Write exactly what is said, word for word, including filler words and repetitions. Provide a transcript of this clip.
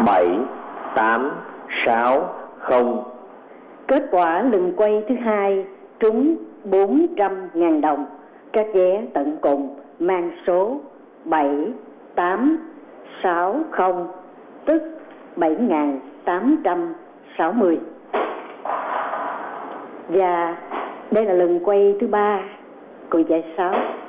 bảy tám sáu không. Kết quả lần quay thứ hai trúng bốn trăm ngàn đồng. Các vé tận cùng mang số bảy tám sáu không, tức bảy nghìn tám trăm sáu mươi. Và đây là lần quay thứ ba của giải sáu.